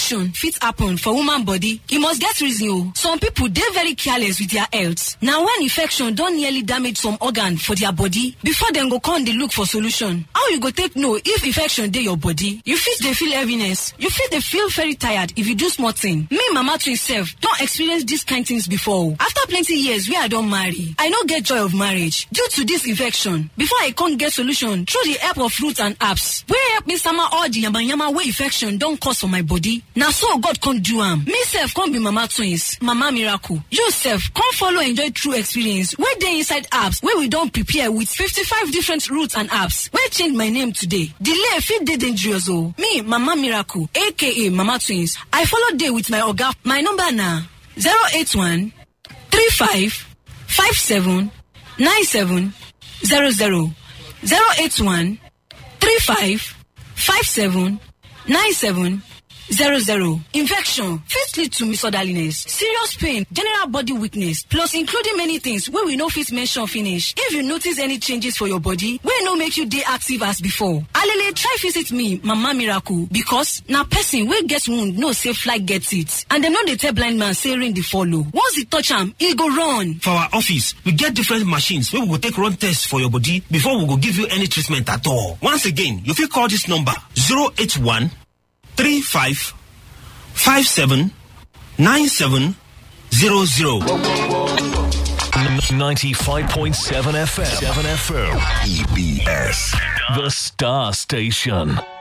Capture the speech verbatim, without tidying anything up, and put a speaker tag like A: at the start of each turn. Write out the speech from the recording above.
A: infection fit happen for woman body, e must get reason o. Some people dey very careless with their health. Now when infection don nearly damage some organ for their body, before dem go come dey look for solution. How you go take know if infection dey your body? You fit dey feel heaviness. You fit dey feel very tired if you do small thing. Me mama twin sef don experience dis kind things before. After plenty years wey I don marry, I no get joy of marriage due to dis infection. Before I come get solution through the help of roots and herbs wey help me sama all the yamayama wey infection don cause for my body. Na so God come do am. Me sef come be mama twins, mama miracle. You sef come follow enjoy true experience wey dey inside herbs wey we don prepare with fifty-five different roots and herbs wey change my name today. Delay fit dey dangerous o. Me mama miracle aka mama twins, I follow dey with my oga. My number na zero eight one three five five seven nine seven zero zero zero eight one three five five seven nine seven zero zero. Infection fit lead to misorderliness, serious pain, general body weakness, plus including many things wey we no fit mention finish. If you notice any changes for your body wey no make you dey active as before, alele try visit me mama miracle, because na person wey get wound know say fly get it, and dem no dey tell blind man say rain dey follow. Once e touch am, e go run.
B: For our office, we get different machines wey we go take run tests for your body before we go give you any treatment at all. Once again, you fit call this number zero eight one three five five seven nine seven zero zero.
C: ninety-five point seven F M. seven F M. E B S. The Star Station.